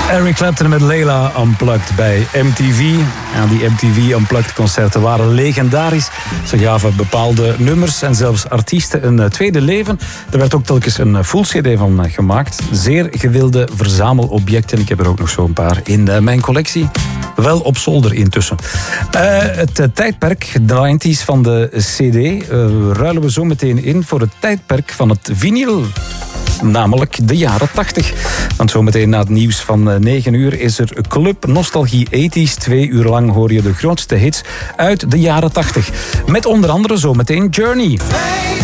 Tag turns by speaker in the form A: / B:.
A: Eric Clapton met Layla Unplugged bij MTV. Ja, die MTV Unplugged concerten waren legendarisch. Ze gaven bepaalde nummers en zelfs artiesten een tweede leven. Er werd ook telkens een full CD van gemaakt. Zeer gewilde verzamelobjecten. Ik heb er ook nog zo'n paar in mijn collectie. Wel op zolder intussen. Het tijdperk, de 90's van de CD, ruilen we zo meteen in voor het tijdperk van het vinyl. Namelijk de jaren 80. Want zometeen na het nieuws van 9 uur is er Club Nostalgie 80's. 2 uur lang hoor je de grootste hits uit de jaren 80. Met onder andere zometeen Journey.